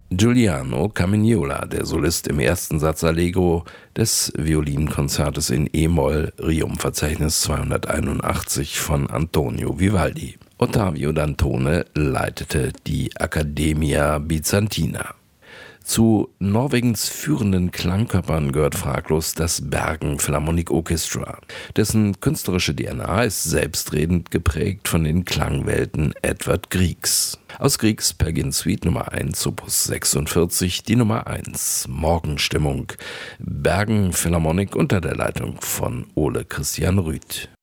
Giuliano Camignola, der Solist im ersten Satz Allegro des Violinkonzertes in E-Moll, Requiem-Verzeichnis 281 von Antonio Vivaldi. Ottavio Dantone leitete die Accademia Bizantina. Zu Norwegens führenden Klangkörpern gehört fraglos das Bergen Philharmonic Orchestra. Dessen künstlerische DNA ist selbstredend geprägt von den Klangwelten Edvard Griegs. Aus Griegs Peer-Gynt Suite Nummer 1, Opus 46, die Nummer 1, Morgenstimmung, Bergen Philharmonic unter der Leitung von Ole Christian Rüth.